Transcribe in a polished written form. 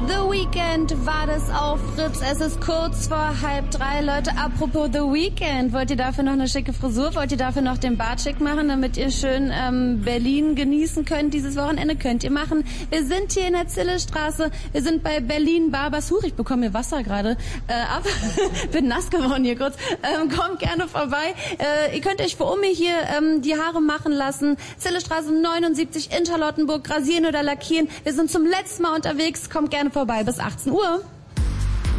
The Weeknd war das auf Fritz. Es ist kurz vor 2:30. Leute, apropos The Weeknd, wollt ihr dafür noch eine schicke Frisur? Wollt ihr dafür noch den Bart schick machen, damit ihr schön Berlin genießen könnt? Dieses Wochenende könnt ihr machen. Wir sind hier in der Zillestraße. Wir sind bei Berlin Barbershoch. Ich bekomme mir Wasser gerade ab. Bin nass geworden hier kurz. Kommt gerne vorbei. Ihr könnt euch für Omi hier die Haare machen lassen. Zillestraße 79 in Charlottenburg. Rasieren oder lackieren. Wir sind zum letzten Mal unterwegs. Kommt gerne vorbei bis 18 Uhr.